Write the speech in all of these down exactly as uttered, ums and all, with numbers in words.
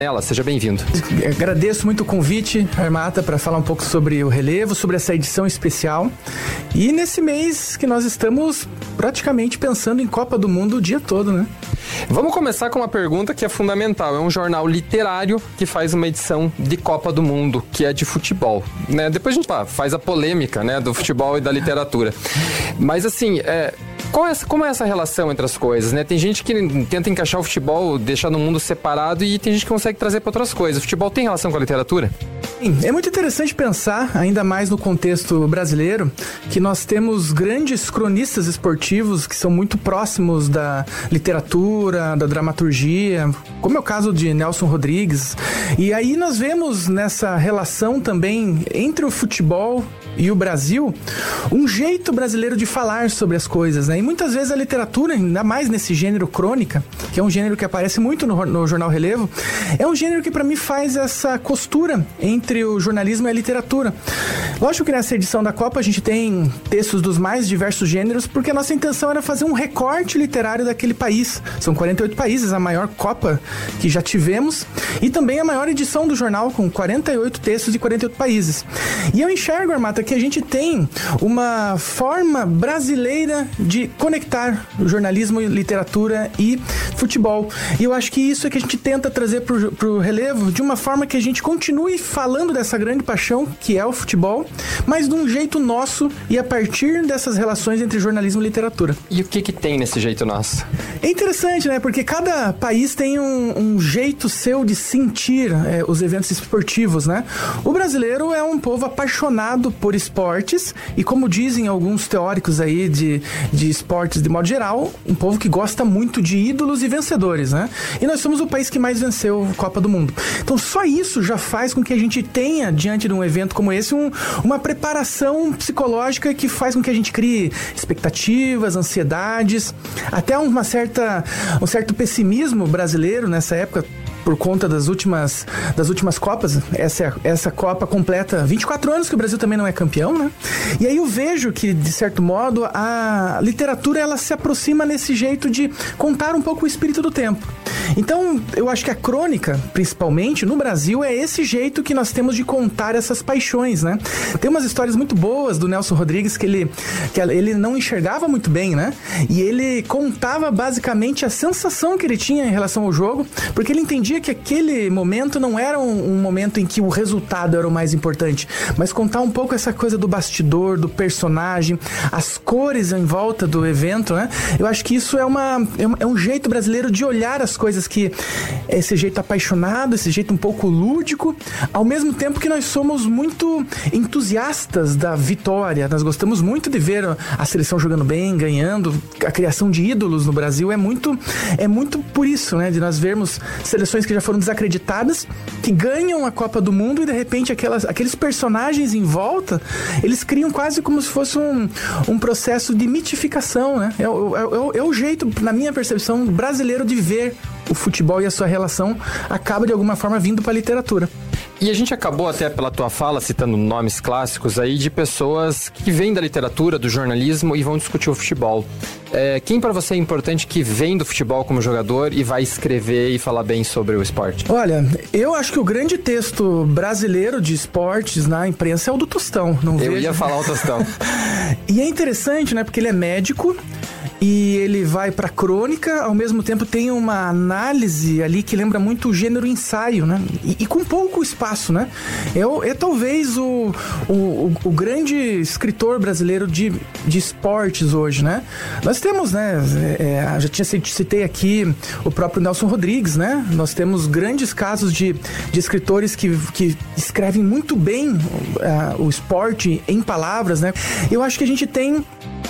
Ela, seja bem-vindo. Agradeço muito o convite, Armata, para falar um pouco sobre o relevo, sobre essa edição especial. E nesse mês que nós estamos praticamente pensando em Copa do Mundo o dia todo, né? Vamos começar com uma pergunta que é fundamental. É um jornal literário que faz uma edição de Copa do Mundo, que é de futebol, né? Depois a gente pá, faz a polêmica, né, do futebol e da literatura. Mas assim, é... Qual é essa, como é essa relação entre as coisas, né? Tem gente que tenta encaixar o futebol, deixar no mundo separado, e tem gente que consegue trazer para outras coisas. O futebol tem relação com a literatura? Sim, é muito interessante pensar, ainda mais no contexto brasileiro, que nós temos grandes cronistas esportivos que são muito próximos da literatura, da dramaturgia, como é o caso de Nelson Rodrigues. E aí nós vemos nessa relação também entre o futebol e o Brasil, um jeito brasileiro de falar sobre as coisas, né? E muitas vezes a literatura, ainda mais nesse gênero crônica, que é um gênero que aparece muito no, no Jornal Relevo, é um gênero que para mim faz essa costura entre o jornalismo e a literatura. Lógico que nessa edição da Copa a gente tem textos dos mais diversos gêneros, porque a nossa intenção era fazer um recorte literário daquele país. São quarenta e oito países, a maior Copa que já tivemos, e também a maior edição do jornal, com quarenta e oito textos de quarenta e oito países. E eu enxergo, Armata, que a gente tem uma forma brasileira de conectar jornalismo, literatura e futebol. E eu acho que isso é que a gente tenta trazer pro, pro relevo, de uma forma que a gente continue falando dessa grande paixão que é o futebol, mas de um jeito nosso e a partir dessas relações entre jornalismo e literatura. E o que que tem nesse jeito nosso? É interessante, né? Porque cada país tem um, um jeito seu de sentir é, os eventos esportivos, né? O brasileiro é um povo apaixonado por esportes e, como dizem alguns teóricos aí de, de esportes de modo geral, um povo que gosta muito de ídolos e vencedores, né? E nós somos o país que mais venceu a Copa do Mundo. Então só isso já faz com que a gente tenha, diante de um evento como esse, um, uma preparação psicológica que faz com que a gente crie expectativas, ansiedades, até uma certa, um certo pessimismo brasileiro nessa época, por conta das últimas, das últimas Copas. Essa, essa Copa completa vinte e quatro anos que o Brasil também não é campeão, né? E aí eu vejo que, de certo modo, a literatura ela se aproxima nesse jeito de contar um pouco o espírito do tempo. Então, eu acho que a crônica, principalmente, no Brasil, é esse jeito que nós temos de contar essas paixões, né? Tem umas histórias muito boas do Nelson Rodrigues que ele, que ele não enxergava muito bem, né? E ele contava basicamente a sensação que ele tinha em relação ao jogo, porque ele entendia que aquele momento não era um, um momento em que o resultado era o mais importante, mas contar um pouco essa coisa do bastidor, do personagem, as cores em volta do evento, né? Eu acho que isso é, uma, é um jeito brasileiro de olhar as coisas, que esse jeito apaixonado, esse jeito um pouco lúdico, ao mesmo tempo que nós somos muito entusiastas da vitória. Nós gostamos muito de ver a seleção jogando bem, ganhando. A criação de ídolos no Brasil é muito, é muito por isso, né? De nós vermos seleções que já foram desacreditadas, que ganham a Copa do Mundo e de repente aquelas, aqueles personagens em volta, eles criam quase como se fosse um, um processo de mitificação, né? É, é, é, é o jeito, na minha percepção, brasileiro de ver o futebol, e a sua relação acaba de alguma forma vindo para a literatura. E a gente acabou até pela tua fala, citando nomes clássicos aí, de pessoas que vêm da literatura, do jornalismo e vão discutir o futebol. É, quem para você é importante que vem do futebol como jogador e vai escrever e falar bem sobre o esporte? Olha, eu acho que o grande texto brasileiro de esportes na imprensa é o do Tostão. Não eu vejo... ia falar o Tostão. E é interessante, né? Porque ele é médico e ele vai pra crônica, ao mesmo tempo tem uma análise ali que lembra muito o gênero ensaio, né? E, e com pouco espaço, né? É, é talvez o, o, o grande escritor brasileiro de, de esportes hoje, né? Nós temos, né? É, já tinha citei aqui o próprio Nelson Rodrigues, né? Nós temos grandes casos de, de escritores que, que escrevem muito bem uh, o esporte em palavras, né? Eu acho que a gente tem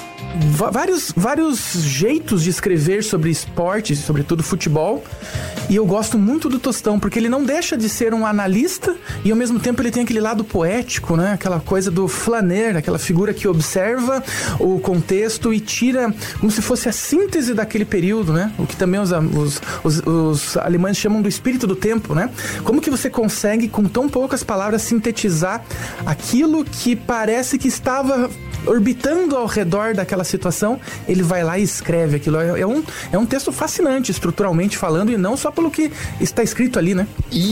Vários, vários jeitos de escrever sobre esporte, sobretudo futebol, e eu gosto muito do Tostão, porque ele não deixa de ser um analista e ao mesmo tempo ele tem aquele lado poético, né? Aquela coisa do flaner, aquela figura que observa o contexto e tira como se fosse a síntese daquele período, né? O que também os, os, os, os alemães chamam do espírito do tempo, né? Como que você consegue com tão poucas palavras sintetizar aquilo que parece que estava orbitando ao redor daquela situação, ele vai lá e escreve aquilo. É, é, um, é um texto fascinante, estruturalmente falando, e não só pelo que está escrito ali, né? E